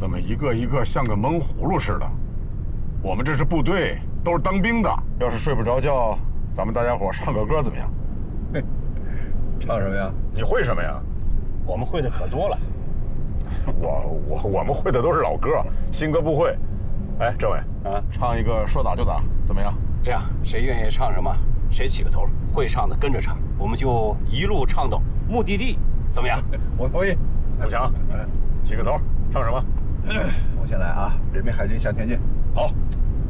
怎么一个一个像个闷葫芦似的？我们这是部队，都是当兵的。要是睡不着觉，咱们大家伙唱个歌怎么样？ 唱什么呀？ 你会什么呀？ 我们会的可多了。 我们会的都是老歌，新歌不会。哎，政委啊，唱一个说打就打，怎么样？ 这样，谁愿意唱什么，谁起个头，会唱的跟着唱，我们就一路唱到目的地，怎么样？ 我同意。 不强，起个头，唱什么？ 我先来啊！人民海军向前进。 好。